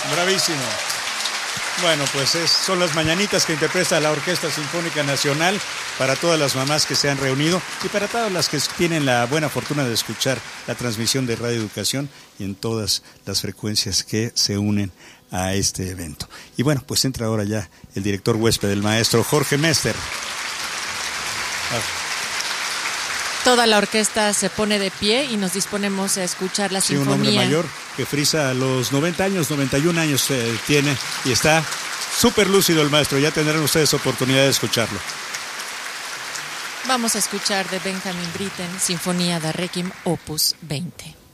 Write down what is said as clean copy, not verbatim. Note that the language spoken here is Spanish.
Bravísimo. Bueno, pues son las mañanitas que interpreta la Orquesta Sinfónica Nacional para todas las mamás que se han reunido y para todas las que tienen la buena fortuna de escuchar la transmisión de Radio Educación y en todas las frecuencias que se unen a este evento. Y bueno, pues entra ahora ya el director huésped, el maestro Jorge Mester. Toda la orquesta se pone de pie y nos disponemos a escuchar la sinfonía. Un hombre mayor que frisa los 90 años, 91 años tiene y está súper lúcido el maestro. Ya tendrán ustedes oportunidad de escucharlo. Vamos a escuchar de Benjamin Britten, Sinfonía da Requiem, opus 20.